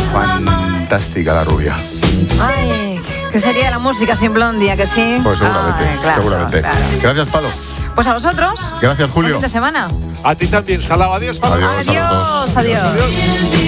Fantástica la rubia. Ay, ¿qué sería la música sin Blondie, que sí? Pues seguramente, claro, seguramente. Claro. Gracias, Palo. Pues a vosotros. Gracias, Julio. Buen fin de semana. A ti también, Salao. Adiós, Pablo. Adiós. Adiós.